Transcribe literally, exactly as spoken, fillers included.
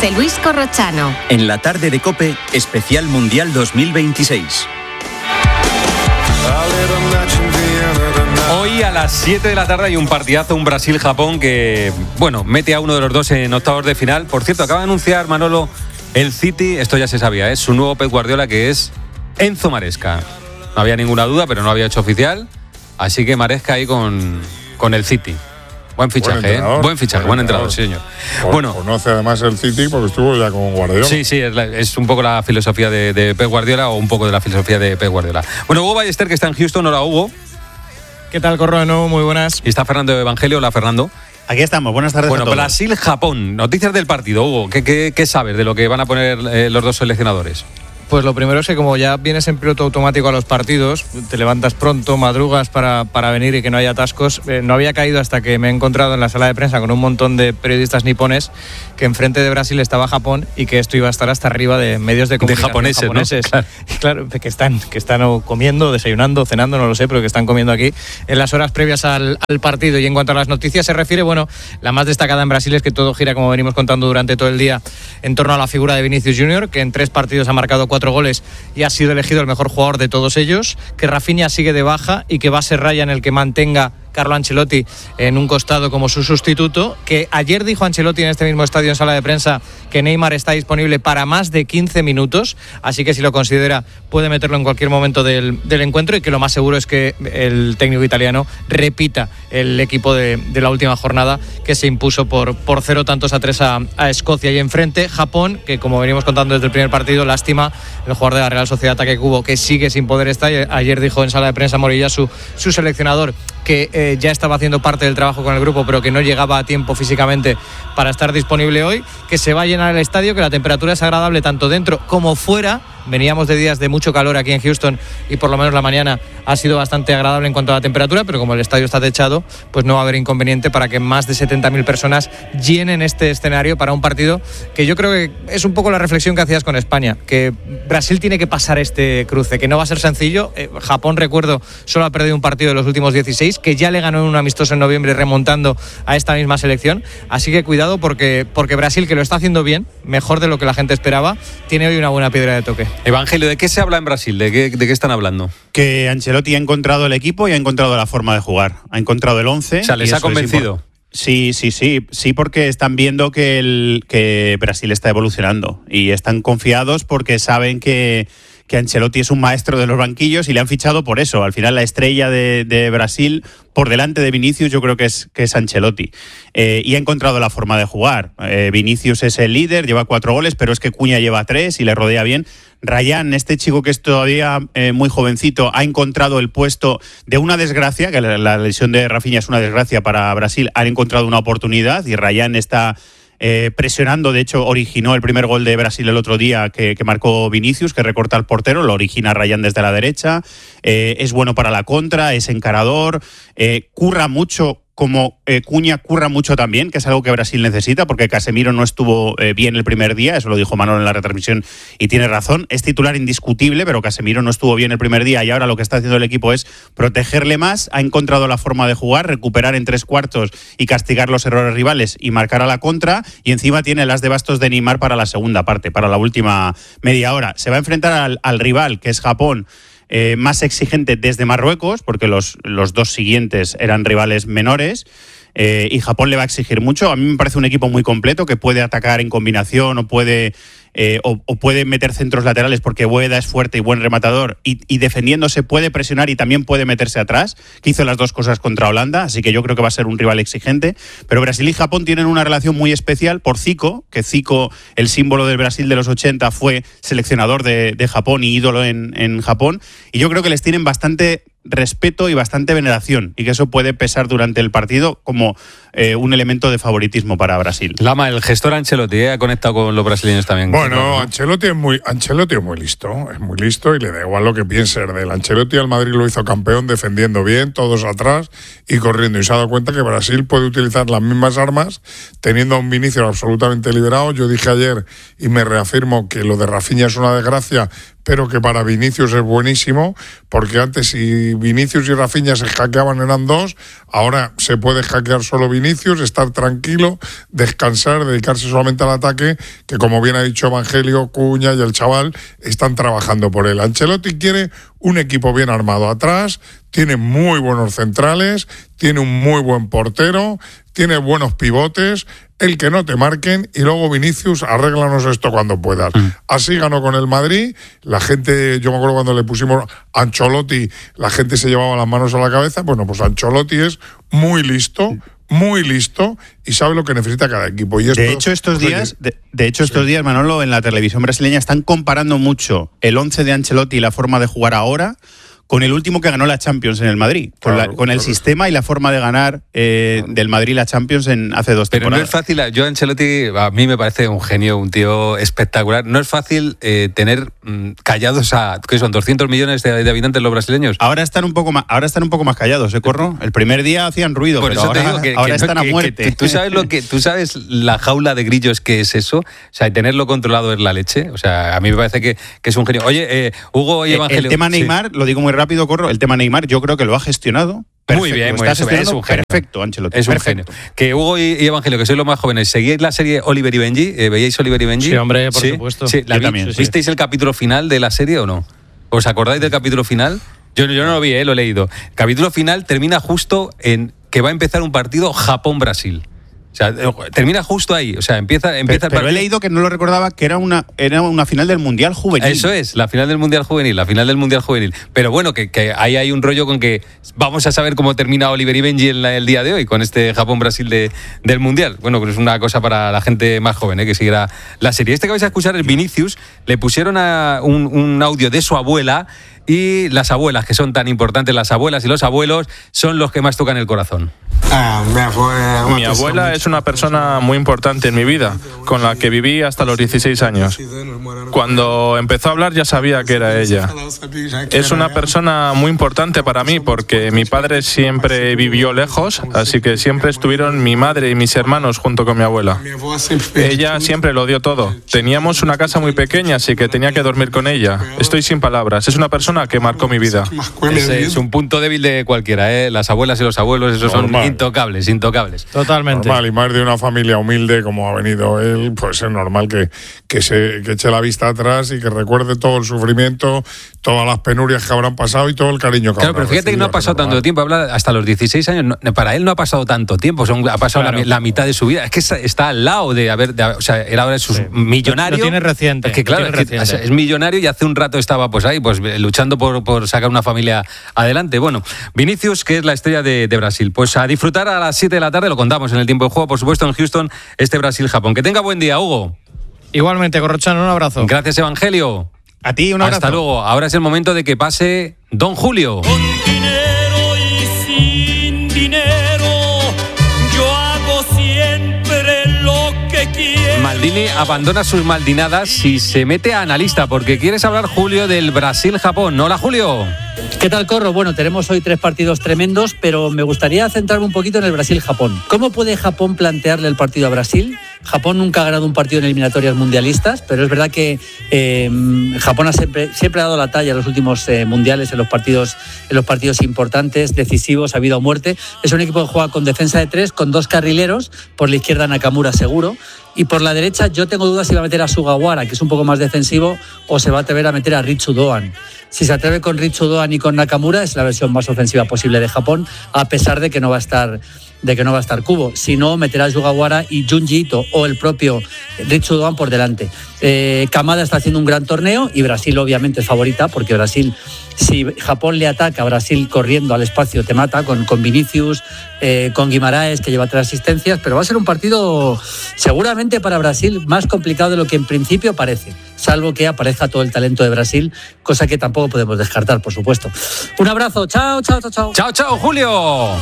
José Luis Corrochano. En la tarde de COPE, especial Mundial dos mil veintiséis. Hoy a las siete de la tarde hay un partidazo, un Brasil-Japón que, bueno, mete a uno de los dos en octavos de final. Por cierto, acaba de anunciar Manolo el City, esto ya se sabía, es ¿eh? su nuevo Pep Guardiola, que es Enzo Maresca. No había ninguna duda, pero no lo había hecho oficial. Así que Maresca ahí con, con el City. Buen fichaje, buen, ¿eh? buen fichaje, buen, buen entrenador, sí, señor. Por, bueno, conoce además el City porque estuvo ya con Guardiola. Sí, sí, es, la, es un poco la filosofía de, de Pep Guardiola o un poco de la filosofía de Pep Guardiola. Bueno, Hugo Ballester, que está en Houston. Hola, Hugo. ¿Qué tal, Corro? De nuevo, muy buenas. Y está Fernando Evangelio. Hola, Fernando. Aquí estamos, buenas tardes bueno, a todos. Brasil-Japón, noticias del partido, Hugo. ¿Qué, qué, qué sabes de lo que van a poner eh, los dos seleccionadores? Pues lo primero es que como ya vienes en piloto automático a los partidos, te levantas pronto, madrugas para, para venir y que no haya atascos. Eh, no había caído hasta que me he encontrado en la sala de prensa con un montón de periodistas nipones que enfrente de Brasil estaba Japón y que esto iba a estar hasta arriba de medios de comunicación de japoneses, japoneses. ¿no? Claro. Claro, que están, que están comiendo, desayunando, cenando, no lo sé, pero que están comiendo aquí en las horas previas al, al partido. Y en cuanto a las noticias se refiere, bueno, la más destacada en Brasil es que todo gira, como venimos contando durante todo el día, en torno a la figura de Vinicius junior, que en tres partidos ha marcado cuatro goles y ha sido elegido el mejor jugador de todos ellos, que Rafinha sigue de baja y que va a ser Ryan el que mantenga Carlo Ancelotti en un costado como su sustituto, que ayer dijo Ancelotti en este mismo estadio en sala de prensa que Neymar está disponible para más de quince minutos, así que si lo considera puede meterlo en cualquier momento del, del encuentro, y que lo más seguro es que el técnico italiano repita el equipo de, de la última jornada, que se impuso por, por cero tantos a tres a, a Escocia. Y enfrente Japón, que como venimos contando desde el primer partido, lástima el jugador de la Real Sociedad Take Kubo, que sigue sin poder estar. Ayer dijo en sala de prensa Morilla, su, su seleccionador, que eh, ya estaba haciendo parte del trabajo con el grupo, pero que no llegaba a tiempo físicamente para estar disponible hoy, que se va a llenar el estadio, que la temperatura es agradable tanto dentro como fuera. Veníamos de días de mucho calor aquí en Houston y por lo menos la mañana ha sido bastante agradable en cuanto a la temperatura, pero como el estadio está techado, pues no va a haber inconveniente para que más de setenta mil personas llenen este escenario para un partido que yo creo que es un poco la reflexión que hacías con España, que Brasil tiene que pasar este cruce, que no va a ser sencillo. eh, Japón, recuerdo, solo ha perdido un partido de los últimos dieciséis, que ya le ganó en un amistoso en noviembre remontando a esta misma selección, así que cuidado porque, porque Brasil, que lo está haciendo bien, mejor de lo que la gente esperaba, tiene hoy una buena piedra de toque. Evangelio, ¿de qué se habla en Brasil? ¿De qué, de qué están hablando? Que Ancelotti ha encontrado el equipo y ha encontrado la forma de jugar. Ha encontrado el once. O sea, ¿les ha convencido? Sí, sí, sí. Sí, porque están viendo que, el, que Brasil está evolucionando y están confiados porque saben que, que Ancelotti es un maestro de los banquillos y le han fichado por eso. Al final la estrella de, de Brasil, por delante de Vinicius, yo creo que es, que es Ancelotti. Eh, y ha encontrado la forma de jugar. Eh, Vinicius es el líder, lleva cuatro goles, pero es que Cunha lleva tres y le rodea bien. Ryan, este chico que es todavía eh, muy jovencito, ha encontrado el puesto de una desgracia, que la, la lesión de Rafinha es una desgracia para Brasil, han encontrado una oportunidad y Ryan está eh, presionando. De hecho, originó el primer gol de Brasil el otro día que, que marcó Vinicius, que recorta al portero, lo origina Ryan desde la derecha. Eh, es bueno para la contra, es encarador, eh, curra mucho, como eh, Cunha curra mucho también, que es algo que Brasil necesita, porque Casemiro no estuvo eh, bien el primer día, eso lo dijo Manolo en la retransmisión y tiene razón, es titular indiscutible, pero Casemiro no estuvo bien el primer día y ahora lo que está haciendo el equipo es protegerle más. Ha encontrado la forma de jugar, recuperar en tres cuartos y castigar los errores rivales y marcar a la contra, y encima tiene las de bastos de Neymar para la segunda parte, para la última media hora. Se va a enfrentar al, al rival, que es Japón, Eh, más exigente desde Marruecos, porque los, los dos siguientes eran rivales menores, eh, y Japón le va a exigir mucho. A mí me parece un equipo muy completo, que puede atacar en combinación o puede, eh, o, o puede meter centros laterales, porque Boeda es fuerte y buen rematador, y, y defendiéndose puede presionar y también puede meterse atrás, que hizo las dos cosas contra Holanda, así que yo creo que va a ser un rival exigente. Pero Brasil y Japón tienen una relación muy especial por Zico, que Zico, el símbolo del Brasil de los ochenta, fue seleccionador de, de Japón y ídolo en, en Japón, y yo creo que les tienen bastante respeto y bastante veneración, y que eso puede pesar durante el partido como eh, un elemento de favoritismo para Brasil. Lama, el gestor Ancelotti, ¿eh? Ha conectado con los brasileños también. Bueno, claro, ¿no? Ancelotti es muy Ancelotti es muy listo, es muy listo y le da igual lo que piense de él. Ancelotti al Madrid lo hizo campeón defendiendo bien, todos atrás y corriendo, y se ha dado cuenta que Brasil puede utilizar las mismas armas teniendo a un Vinicius absolutamente liberado. Yo dije ayer y me reafirmo que lo de Rafinha es una desgracia, pero que para Vinicius es buenísimo, porque antes si Vinicius y Rafinha se hackeaban eran dos, ahora se puede hackear solo Vinicius, estar tranquilo, descansar, dedicarse solamente al ataque, que como bien ha dicho Evangelio, Cuña y el chaval están trabajando por él. Ancelotti quiere un equipo bien armado atrás, tiene muy buenos centrales, tiene un muy buen portero, tiene buenos pivotes, el que no te marquen, y luego Vinicius, arréglanos esto cuando puedas. Mm. Así ganó con el Madrid, la gente, yo me acuerdo cuando le pusimos Ancelotti, la gente se llevaba las manos a la cabeza. Bueno, pues Ancelotti es muy listo, muy listo y sabe lo que necesita cada equipo. Y esto, de hecho, estos pues, días, de, de hecho, estos sí. días, Manolo, en la televisión brasileña están comparando mucho el once de Ancelotti y la forma de jugar ahora con el último que ganó la Champions en el Madrid, con, claro, la, con el claro. sistema y la forma de ganar eh, claro. del Madrid la Champions en hace dos Pero temporadas. Pero no es fácil, yo Ancelotti a mí me parece un genio, un tío espectacular. No es fácil eh, tener mmm, callados a, ¿qué son? doscientos millones de, de habitantes los brasileños. Ahora están un poco más, ahora están un poco más callados, ¿eh, Corro? El primer día hacían ruido, Por pero eso ahora, te digo que, ahora que están no, a que, muerte. Que, ¿tú sabes lo que, tú sabes la jaula de grillos que es eso? O sea, tenerlo controlado es la leche. O sea, a mí me parece que, que es un genio. Oye, eh, Hugo y Evangelio. El tema Neymar, sí. lo digo muy rápido, Corro, el tema Neymar yo creo que lo ha gestionado perfecto. Muy bien, muy bien. Es un genio. Perfecto, Ancelotti. Es un perfecto. genio. Que Hugo y, y Evangelio, que sois los más jóvenes, ¿seguíais la serie Oliver y Benji? ¿Eh, ¿Veíais Oliver y Benji? Sí, hombre, por sí, supuesto. Sí, la yo vi, también. ¿Visteis el capítulo final de la serie o no? ¿Os acordáis del capítulo final? Yo, yo no lo vi, eh, lo he leído. El capítulo final termina justo en que va a empezar un partido Japón-Brasil. O sea, termina justo ahí. O sea, empieza, empieza pero, pero he leído que no lo recordaba, que era una, era una final del Mundial Juvenil. Eso es, la final del Mundial Juvenil, la final del Mundial Juvenil. Pero bueno, que, que ahí hay un rollo con que vamos a saber cómo termina Oliver y Benji en la, el día de hoy, con este Japón-Brasil de, del Mundial. Bueno, pues es una cosa para la gente más joven, ¿eh? Que siguiera la serie. Este que vais a escuchar es Vinicius. Le pusieron a un, un audio de su abuela, y las abuelas, que son tan importantes, las abuelas y los abuelos, son los que más tocan el corazón. Mi abuela es una persona muy importante en mi vida, con la que viví hasta los dieciséis años. Cuando empezó a hablar ya sabía que era ella. Es una persona muy importante para mí porque mi padre siempre vivió lejos, así que siempre estuvieron mi madre y mis hermanos junto con mi abuela. Ella siempre lo dio todo. Teníamos una casa muy pequeña, así que tenía que dormir con ella. Estoy sin palabras. Es una persona que marcó mi vida. Ese es un punto débil de cualquiera, ¿eh? Las abuelas y los abuelos, esos normal. Son intocables, intocables. Totalmente. Normal, y más de una familia humilde como ha venido él, pues es normal que, que se que eche la vista atrás y que recuerde todo el sufrimiento, todas las penurias que habrán pasado y todo el cariño que Claro, habrá pero fíjate que no ha pasado tanto tiempo, habla hasta los dieciséis años, no, para él no ha pasado tanto tiempo, son, ha pasado claro. la, la mitad de su vida, es que está, está al lado de haber, de, o sea, él ahora es sí. millonario. Lo tiene reciente. Es que claro, es, que, es millonario y hace un rato estaba pues ahí, pues luchando por, por sacar una familia adelante. Bueno, Vinicius, que es la estrella de, de Brasil, pues a disfrutar a las siete de la tarde, lo contamos en el tiempo de juego, por supuesto en Houston, este Brasil-Japón. Que tenga buen día, Hugo. Igualmente, Corrochano, un abrazo. Gracias, Evangelio. A ti, un abrazo. Hasta luego. Ahora es el momento de que pase Don Julio. Con dinero y sin dinero, yo hago siempre lo que quiero. Maldini abandona sus maldinadas y se mete a analista, porque quieres hablar, Julio, del Brasil-Japón. Hola, Julio. ¿Qué tal, Corro? Bueno, tenemos hoy tres partidos tremendos, pero me gustaría centrarme un poquito en el Brasil-Japón. ¿Cómo puede Japón plantearle el partido a Brasil? Japón nunca ha ganado un partido en eliminatorias mundialistas, pero es verdad que eh, Japón ha siempre, siempre ha dado la talla en los últimos eh, mundiales, en los partidos en los partidos importantes, decisivos, a vida o muerte. Es un equipo que juega con defensa de tres, con dos carrileros, por la izquierda Nakamura seguro, y por la derecha yo tengo dudas si va a meter a Sugawara, que es un poco más defensivo, o se va a atrever a meter a Ritsu Doan. Si se atreve con Ritsu Doan y con Nakamura, es la versión más ofensiva posible de Japón, a pesar de que no va a estar de que no va a estar Kubo. Si no, meterá a Sugawara y Junji Ito o el propio Ritsu Doan por delante. Eh, Kamada está haciendo un gran torneo y Brasil obviamente es favorita, porque Brasil, si Japón le ataca a Brasil corriendo al espacio, te mata con, con Vinicius, eh, con Guimaraes, que lleva tres asistencias, pero va a ser un partido seguramente para Brasil más complicado de lo que en principio parece, salvo que aparezca todo el talento de Brasil, cosa que tampoco podemos descartar, por supuesto. Un abrazo, chao, chao, chao, chao. Chao, chao, Julio.